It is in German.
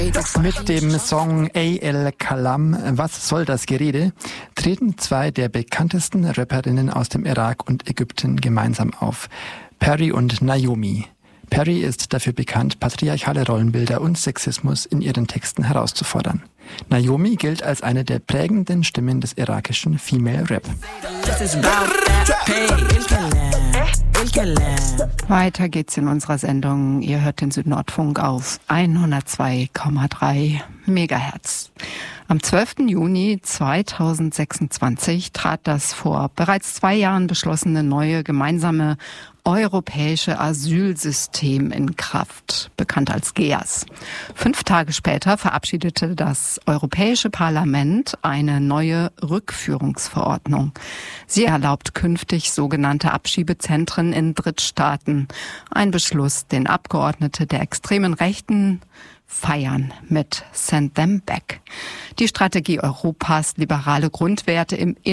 Mit dem Song A.L. Kalam, Was soll das Gerede, treten zwei der bekanntesten Rapperinnen aus dem Irak und Ägypten gemeinsam auf. Perry und Naomi. Perry ist dafür bekannt, patriarchale Rollenbilder und Sexismus in ihren Texten herauszufordern. Naomi gilt als eine der prägenden Stimmen des irakischen Female Rap. Weiter geht's in unserer Sendung. Ihr hört den Südnordfunk auf 102,3 Megahertz. Am 12. Juni 2026 trat das vor bereits 2 Jahren beschlossene neue gemeinsame europäische Asylsystem in Kraft, bekannt als GEAS. 5 Tage später verabschiedete das Europäische Parlament eine neue Rückführungsverordnung. Sie erlaubt künftig sogenannte Abschiebezentren in Drittstaaten. Ein Beschluss, den Abgeordnete der extremen Rechten feiern mit Send Them Back. Die Strategie Europas, liberale Grundwerte im